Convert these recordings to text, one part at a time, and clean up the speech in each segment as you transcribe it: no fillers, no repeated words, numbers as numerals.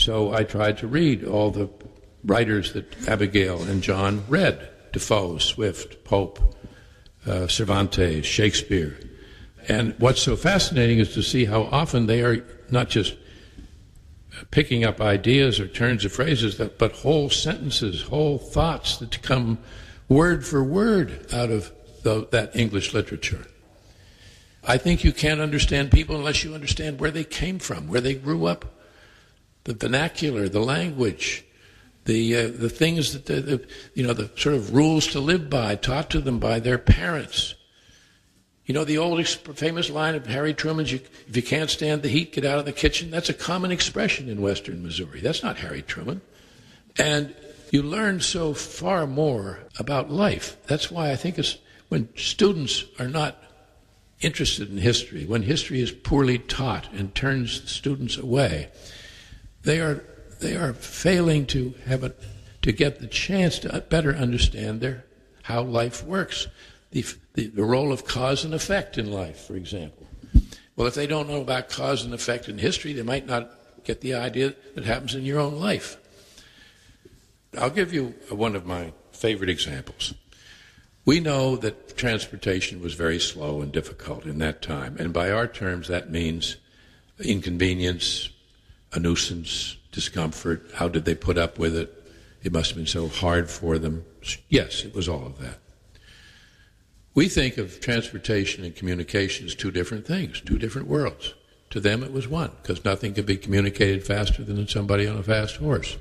so I tried to read all the writers that Abigail and John read: Defoe, Swift, Pope, Cervantes, Shakespeare. And what's so fascinating is to see how often they are not just picking up ideas or turns of phrases, but whole sentences, whole thoughts that come word for word out of that English literature. I think you can't understand people unless you understand where they came from, where they grew up, the vernacular, the language, the things that the sort of rules to live by, taught to them by their parents. You know, the old famous line of Harry Truman's, if you can't stand the heat, get out of the kitchen. That's a common expression in western Missouri. That's not Harry Truman. And you learn so far more about life. That's why I think it's when students are not interested in history, when history is poorly taught and turns students away, they are failing to get the chance to better understand how life works. The role of cause and effect in life, for example. Well, if they don't know about cause and effect in history, they might not get the idea that happens in your own life. I'll give you one of my favorite examples. We know that transportation was very slow and difficult in that time, and by our terms that means inconvenience, a nuisance, discomfort. How did they put up with it? It must have been so hard for them. Yes, it was all of that. We think of transportation and communication as two different things, two different worlds. To them it was one, because nothing could be communicated faster than somebody on a fast horse.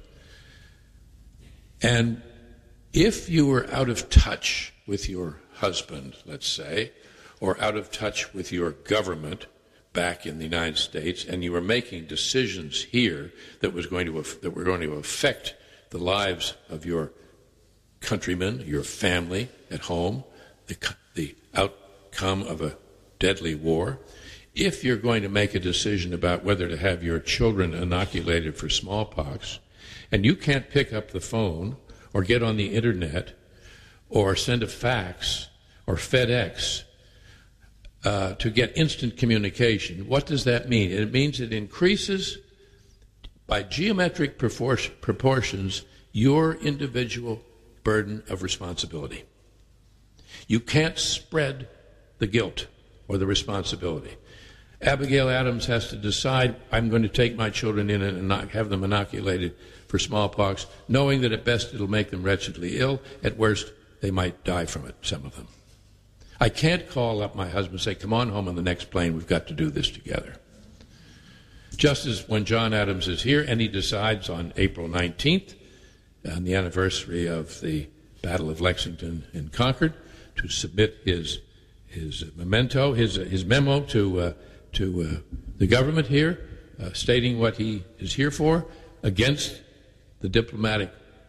And if you were out of touch with your husband, let's say, or out of touch with your government back in the United States, and you were making decisions here that were going to affect the lives of your countrymen, your family at home, the outcome of a deadly war, if you're going to make a decision about whether to have your children inoculated for smallpox, and you can't pick up the phone or get on the internet or send a fax or FedEx to get instant communication, what does that mean? It means it increases by geometric proportions your individual burden of responsibility. You can't spread the guilt or the responsibility. Abigail Adams has to decide, I'm going to take my children in and have them inoculated for smallpox, knowing that at best it'll make them wretchedly ill. At worst, they might die from it, some of them. I can't call up my husband and say, come on home on the next plane, we've got to do this together. Just as when John Adams is here and he decides on April 19th, on the anniversary of the Battle of Lexington and Concord, to submit his memento, his memo to the government here, stating what he is here for, against the diplomatic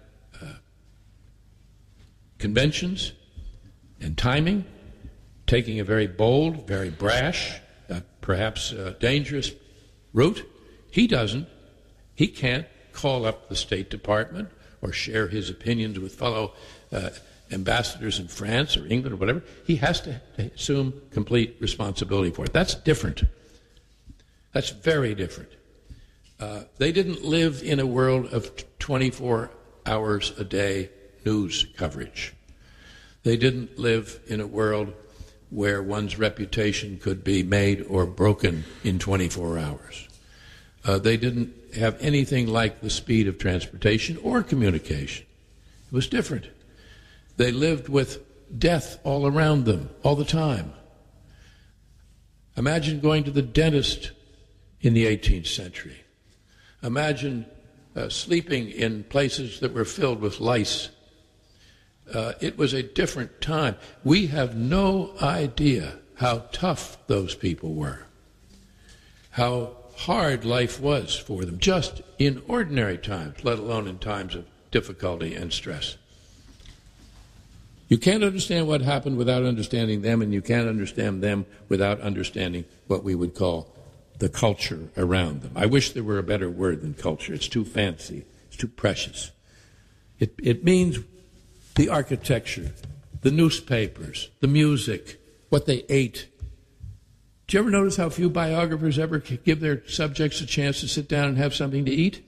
conventions and timing, taking a very bold, very brash, perhaps dangerous route. He can't call up the State Department or share his opinions with fellow ambassadors in France or England or whatever. He has to assume complete responsibility for it. That's different. That's very different. They didn't live in a world of 24 hours a day news coverage. They didn't live in a world where one's reputation could be made or broken in 24 hours. They didn't have anything like the speed of transportation or communication. It was different. They lived with death all around them, all the time. Imagine going to the dentist in the 18th century. Imagine sleeping in places that were filled with lice. It was a different time. We have no idea how tough those people were, how hard life was for them, just in ordinary times, let alone in times of difficulty and stress. You can't understand what happened without understanding them, and you can't understand them without understanding what we would call the culture around them. I wish there were a better word than culture. It's too fancy. It's too precious. It means the architecture, the newspapers, the music, what they ate. Do you ever notice how few biographers ever give their subjects a chance to sit down and have something to eat?